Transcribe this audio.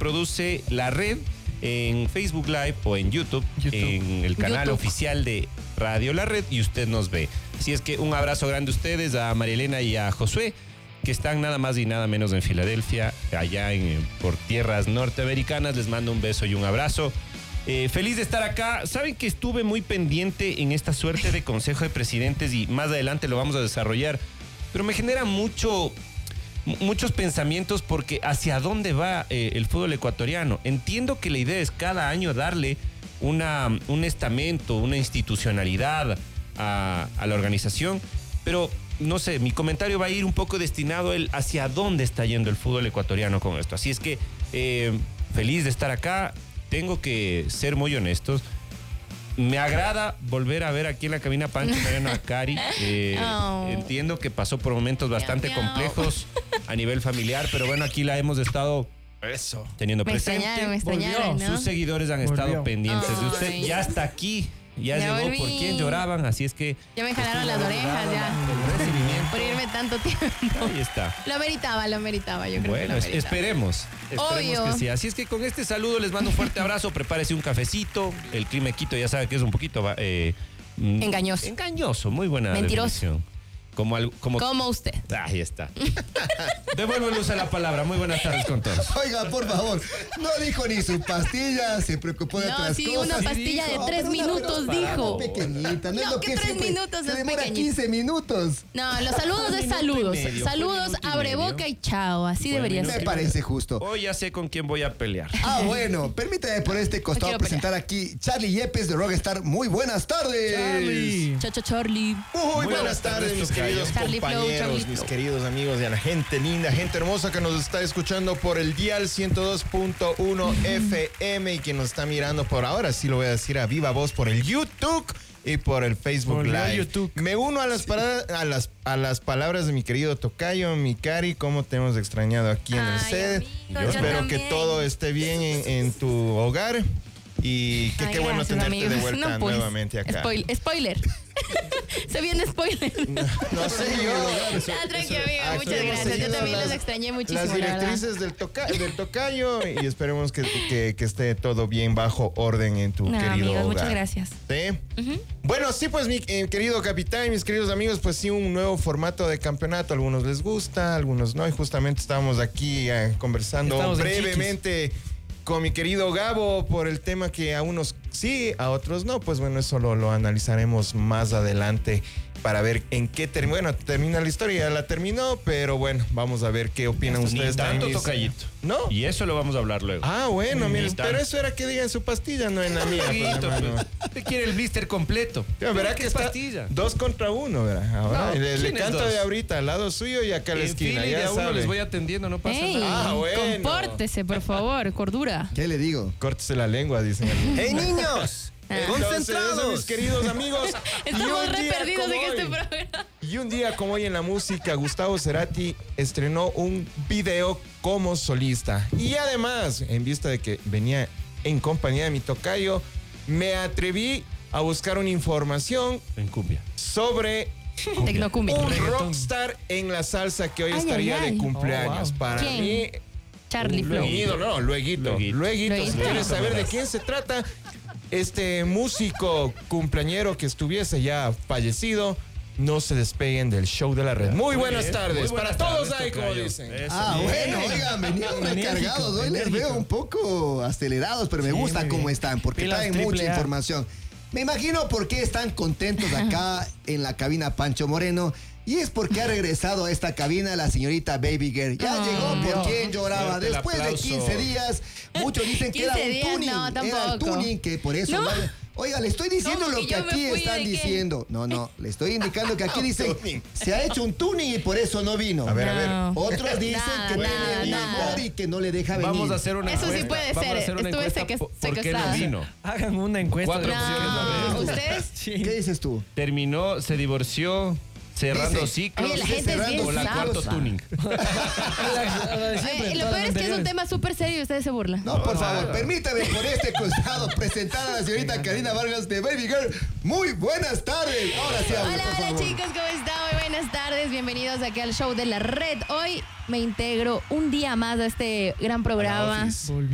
reproduce La Red en Facebook Live o en YouTube. En el canal oficial de Radio La Red, y usted nos ve. Así es que un abrazo grande a ustedes, a María Elena y a Josué, que están nada más y nada menos en Filadelfia, allá por tierras norteamericanas. Les mando un beso y un abrazo. Feliz de estar acá. Saben que estuve muy pendiente en esta suerte de Consejo de Presidentes y más adelante lo vamos a desarrollar, pero me genera muchos pensamientos porque hacia dónde va el fútbol ecuatoriano. Entiendo que la idea es cada año darle un estamento, una institucionalidad a la organización, pero no sé, mi comentario va a ir un poco destinado hacia dónde está yendo el fútbol ecuatoriano con esto. Así es que feliz de estar acá. Tengo que ser muy honestos. Me agrada volver a ver aquí en la cabina Pancho Moreno a Cari. Entiendo que pasó por momentos bastante complejos a nivel familiar, pero bueno, aquí la hemos estado teniendo presente. Me extrañaron, ¿no? Sus seguidores han estado pendientes de usted. Sí. Ya está aquí. Ya llegó volví. por quién lloraban, así es que... Ya me jalaron las orejas, ya. El recibimiento. Por irme tanto tiempo. Ahí está. Lo meritaba, yo creo que Bueno, lo meritaba. esperemos Obvio. que sí. Así es que con este saludo les mando un fuerte abrazo. Prepárese un cafecito. El clima de Quito ya sabe que es un poquito... Engañoso. Engañoso, muy buena Mentiroso. definición. Como usted. Ahí está. Devuélvele a la palabra. Muy buenas tardes con todos. Oiga, por favor, no dijo ni su pastilla, se preocupó de otras cosas. Una pastilla de 3 minutos, dijo. Pequeñita, no es lo que 3 minutos se es demora pequeñito. 15 minutos. No, los saludos es saludos. Saludos, abre boca y chao. Así debería Me ser. parece justo. Hoy ya sé con quién voy a pelear. Bueno, permítame por este costado quiero presentar aquí Charlie Yepes de Rockstar. Muy buenas tardes. Charlie. Charlie. Muy buenas tardes, mis queridos Charlie Flow, compañeros, Charlie mis Flow. queridos amigos y a la gente linda, gente hermosa que nos está escuchando por el dial 102.1 FM y que nos está mirando por ahora, sí lo voy a decir a viva voz, por el YouTube y por el Facebook Por el Live. YouTube. Me uno a las palabras de mi querido tocayo, mi Cari, cómo te hemos extrañado aquí en el Ay, set. amigo, Yo yo espero también. que todo esté bien en tu hogar. Y qué Ay, bueno gracias, tenerte amigos. de vuelta No, pues, nuevamente acá. Spoiler. Se viene spoiler. No sé yo. Ya, tranqui, amigo. Aquí Muchas hemos gracias. Yo seguido también las- los extrañé muchísimo, Las la verdad. directrices del tocayo y esperemos que esté todo bien bajo orden en tu No, querido amigos, hogar. muchas gracias. ¿Sí? Bueno, sí, pues mi querido capitán y mis queridos amigos, pues sí, un nuevo formato de campeonato. A algunos les gusta, a algunos no. Y justamente estábamos aquí conversando Estamos en brevemente con mi querido Gabo por el tema que a unos sí, a otros no. Pues bueno, eso lo analizaremos más adelante para ver en qué termina. Bueno, termina la historia, ya la terminó, pero bueno, vamos a ver qué opinan Ni ustedes. tanto, también. tocayito. ¿No? Y eso lo vamos a hablar luego. Ah, bueno, Ni mire, tanto. pero eso era que diga en su pastilla, no en la mía. pues, Toquito, hermano. pues. Usted quiere el blister completo. Ya, verá ¿Qué que está pastilla? 2 contra 1, ¿verdad? Ahora, No, le ¿quién es canto dos? de ahorita, al lado suyo y acá a la En esquina, fila y de ya a uno sabe. les voy atendiendo, no pasa Ey, nada. Ah, bueno. compórtese, por favor, cordura. ¿Qué le digo? Córtese la lengua, dicen. ¡Hey, niños! Entonces, eso, mis queridos amigos. Estamos y un re día perdidos como en este hoy- programa. Y un día como hoy en la música, Gustavo Cerati estrenó un video como solista. Y además, en vista de que venía en compañía de mi tocayo, me atreví a buscar una información En cumbia. sobre Tecnocumbia. un rockstar en la salsa que hoy Ay, estaría ay, ay. de cumpleaños. Oh, wow. Para ¿Quién? mí, Charlie Flow. lueguito, no, lueguito. Lueguito. Si quieres saber de quién se trata, este músico cumpleañero que estuviese ya fallecido, no se despeguen del show de la red. Muy buenas bien. tardes. Muy buenas Para todos tardes, ahí, como tocayo. dicen. Eso. Bueno, oigan, venían recargados. Hoy les veo un poco acelerados, pero me gusta cómo están, porque Pilas traen triple mucha A. información. Me imagino por qué están contentos acá en la cabina Pancho Moreno. Y es porque ha regresado a esta cabina la señorita Baby Girl. Ya llegó por quien lloraba. Fuerte el Después de aplauso. 15 días, muchos dicen que era 15 un días, tuning. no, Era el tampoco. tuning que por eso... No. Oiga, le estoy diciendo ¿Cómo lo que que yo me aquí fui están de qué? diciendo. No, le estoy indicando que aquí dicen se ha hecho un tuning y por eso no vino. A ver, a ver. No. Otros dicen Nada, que nada, tiene nada. amor y que no le deja venir. Vamos a hacer una Eso sí encuesta. puede Vamos ser. a hacer una Estuve encuesta seque- ¿por qué no secuestrada. vino? Hagan una encuesta. Cuatro de- opciones, a No, ver. ¿ustedes? Sí. ¿Qué dices tú? Terminó, se divorció, cerrando Dice. ciclos. Oye, la gente es bien o la cuarto zapa. tuning. Oye, y lo peor es que es un tema súper serio y ustedes se burlan. No, por favor, permítame por este costado presentar a la señorita Karina Vargas de Baby Girl. Muy buenas tardes. Ahora sí hablo, Hola, por hola favor. chicos, ¿cómo están? Muy buenas tardes, bienvenidos aquí al show de la red. Hoy me integro un día más a este gran programa.